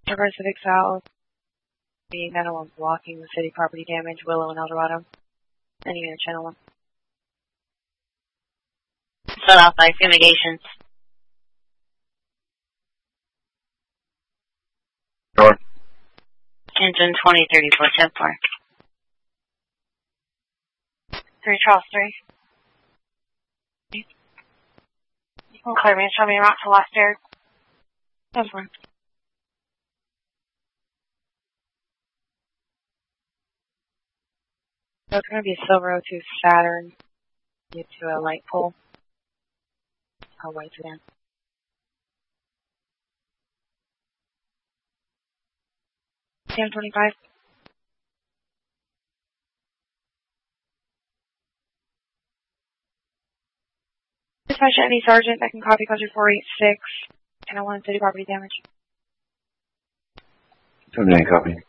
River Civic South, being 901 blocking the city property damage, Willow and Eldorado. And unit channel 1. Set off by fumigations. Sure. Engine 2034 Templar. 3 Charles 3. You can clear me and show me around to last air. That's fine. So it's going to be a Silver 02 Saturn. Get to a light pole. I'll wait for them. Cam 25. Dispatch any sergeant that can copy code 486. And I want city property damage. 79 copy.